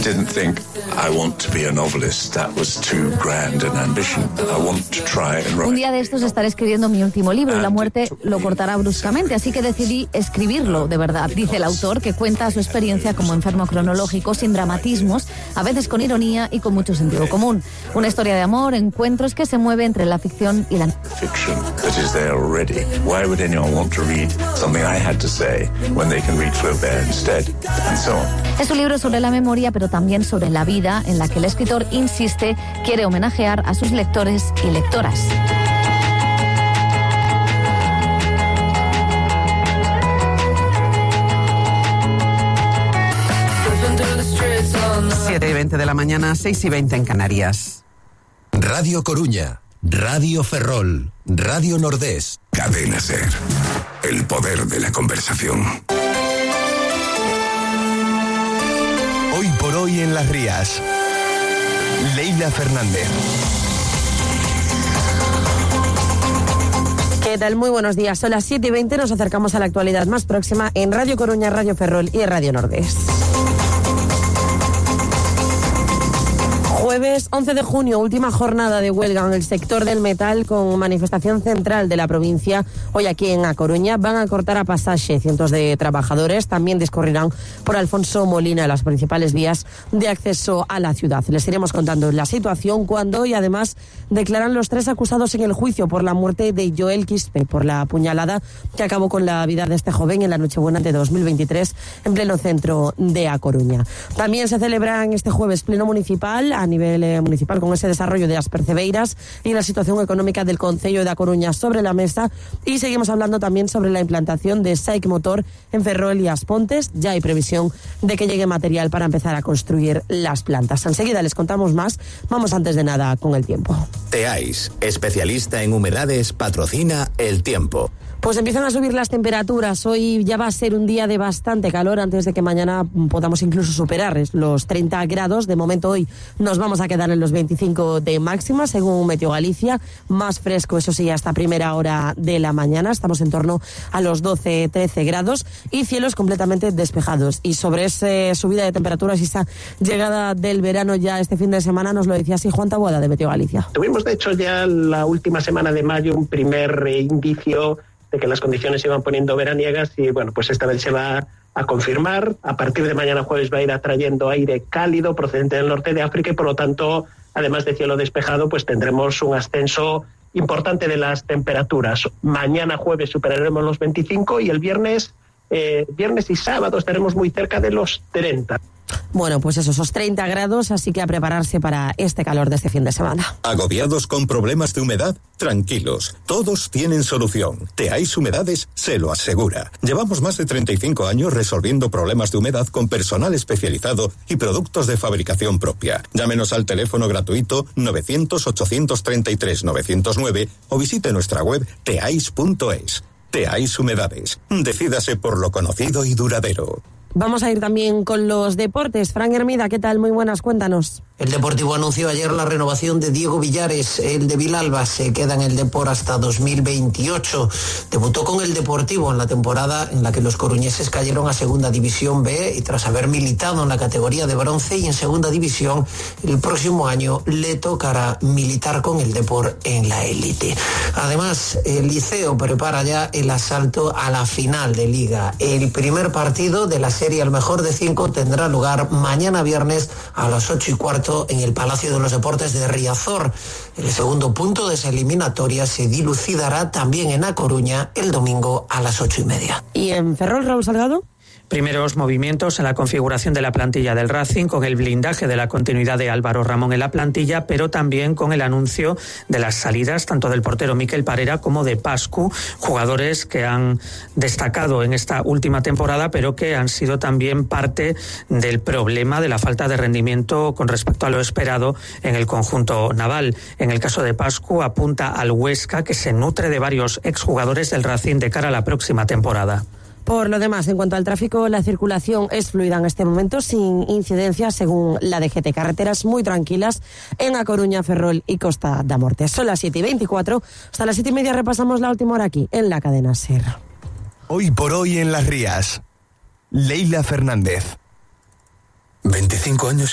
didn't think, I want to be a novelist. That was too grand an ambition. I want to try and write. Un día de estos estaré escribiendo mi último libro y la muerte lo cortará bruscamente, así que decidí escribirlo de verdad, dice el autor, que cuenta su experiencia como enfermo cronológico, sin dramatismos, a veces con ironía y con mucho sentido común. Una historia de amor, encuentros que se mueve entre la ficción y la Fiction that is there already. Why would anyone want to read something I had to say when they can read Flaubert instead? And so on. Es un libro sobre la memoria, pero también sobre la vida, en la que el escritor insiste, quiere homenajear a sus lectores y lectoras. Siete y 20 de la mañana, 6 y 20 en Canarias. Radio Coruña, Radio Ferrol, Radio Nordés. Cadena SER. El poder de la conversación. Hoy por hoy en Las Rías. Leila Fernández. ¿Qué tal? Muy buenos días. Son las 7 y 20. Nos acercamos a la actualidad más próxima en Radio Coruña, Radio Ferrol y Radio Nordés. Jueves 11 de junio, última jornada de huelga en el sector del metal con manifestación central de la provincia. Hoy aquí en A Coruña van a cortar a pasaje cientos de trabajadores. También discurrirán por Alfonso Molina las principales vías de acceso a la ciudad. Les iremos contando la situación cuando hoy además declaran los 3 acusados en el juicio por la muerte de Joel Quispe, por la puñalada que acabó con la vida de este joven en la Nochebuena de 2023 en pleno centro de A Coruña. También se celebra este jueves pleno municipal a nivel municipal con ese desarrollo de las percebeiras y la situación económica del concello de A Coruña sobre la mesa, y seguimos hablando también sobre la implantación de SAIC Motor en Ferrol y As Pontes. Ya hay previsión de que llegue material para empezar a construir las plantas. Enseguida les contamos más. Vamos antes de nada con el tiempo. Teais, especialista en humedades, patrocina el tiempo. Pues empiezan a subir las temperaturas. Hoy ya va a ser un día de bastante calor antes de que mañana podamos incluso superar los 30 grados. De momento hoy nos vamos a quedar en los 25 de máxima, según Meteo Galicia. Más fresco, eso sí, hasta primera hora de la mañana. Estamos en torno a los 12-13 grados y cielos completamente despejados. Y sobre esa subida de temperaturas y esa llegada del verano ya este fin de semana, nos lo decía así Juan Taboada de Meteo Galicia. Tuvimos, de hecho, ya la última semana de mayo un primer indicio de que las condiciones se iban poniendo veraniegas y bueno, pues esta vez se va a confirmar. A partir de mañana jueves va a ir atrayendo aire cálido procedente del norte de África y por lo tanto, además de cielo despejado, pues tendremos un ascenso importante de las temperaturas. Mañana jueves superaremos los 25 y el viernes y sábado estaremos muy cerca de los 30. Bueno, pues esos 30 grados, así que a prepararse para este calor de este fin de semana. ¿Agobiados con problemas de humedad? Tranquilos, todos tienen solución. Teais Humedades se lo asegura. Llevamos más de 35 años resolviendo problemas de humedad con personal especializado y productos de fabricación propia. Llámenos al teléfono gratuito 900-833-909 o visite nuestra web teais.es. Teais Humedades. Decídase por lo conocido y duradero. Vamos a ir también con los deportes. Fran Hermida, ¿qué tal? Muy buenas, cuéntanos. El Deportivo anunció ayer la renovación de Diego Villares. El de Vilalba se queda en el Depor hasta 2028. Debutó con el Deportivo en la temporada en la que los coruñeses cayeron a Segunda División B y tras haber militado en la categoría de bronce y en Segunda División, el próximo año le tocará militar con el Depor en la élite. Además, el Liceo prepara ya el asalto a la final de Liga. El primer partido de la serie al mejor de 5 tendrá lugar mañana viernes a las 8:15 en el Palacio de los Deportes de Riazor. El segundo punto de esa eliminatoria se dilucidará también en A Coruña el domingo a las 8:30. ¿Y en Ferrol, Raúl Salgado? Primeros movimientos en la configuración de la plantilla del Racing, con el blindaje de la continuidad de Álvaro Ramón en la plantilla, pero también con el anuncio de las salidas tanto del portero Miquel Parera como de Pascu, jugadores que han destacado en esta última temporada, pero que han sido también parte del problema de la falta de rendimiento con respecto a lo esperado en el conjunto naval. En el caso de Pascu, apunta al Huesca, que se nutre de varios exjugadores del Racing de cara a la próxima temporada. Por lo demás, en cuanto al tráfico, la circulación es fluida en este momento, sin incidencias, según la DGT. Carreteras muy tranquilas en A Coruña, Ferrol y Costa da Morte. Son las 7:24. Hasta las 7:30 repasamos la última hora aquí, en la cadena SER. Hoy por hoy en Las Rías. Leila Fernández. 25 años